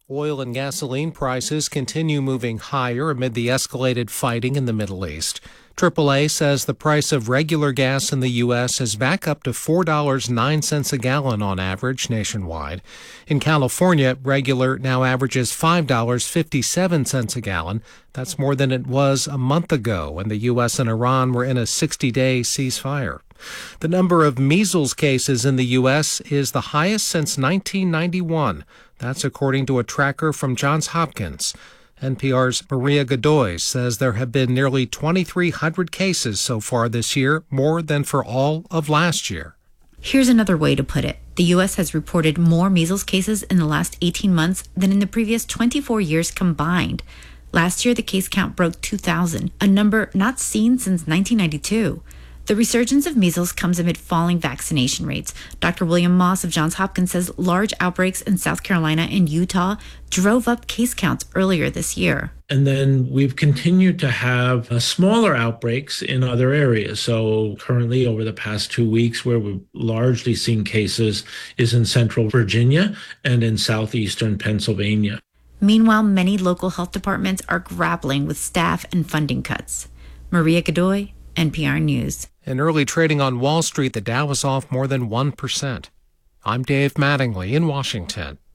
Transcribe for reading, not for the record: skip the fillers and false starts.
Oil and gasoline prices continue moving higher amid the escalated fighting in the Middle East. AAA says the price of regular gas in the U.S. is back up to $4.09 a gallon on average nationwide. In California, regular now averages $5.57 a gallon. That's more than it was a month ago when the U.S. and Iran were in a 60-day ceasefire. The number of measles cases in the U.S. is the highest since 1991. That's according to a tracker from Johns Hopkins. NPR's Maria Godoy says there have been nearly 2,300 cases so far this year, more than for all of last year. Here's another way to put it. The U.S. has reported more measles cases in the last 18 months than in the previous 24 years combined. Last year, the case count broke 2,000, a number not seen since 1992. The resurgence of measles comes amid falling vaccination rates. Dr. William Moss of Johns Hopkins says large outbreaks in South Carolina and Utah drove up case counts earlier this year. And then we've continued to have smaller outbreaks in other areas. So currently, over the past 2 weeks, where we've largely seen cases is in central Virginia and in southeastern Pennsylvania. Meanwhile, many local health departments are grappling with staff and funding cuts. Maria Godoy, NPR News. In early trading on Wall Street, the Dow was off more than 1%. I'm Dave Mattingly in Washington.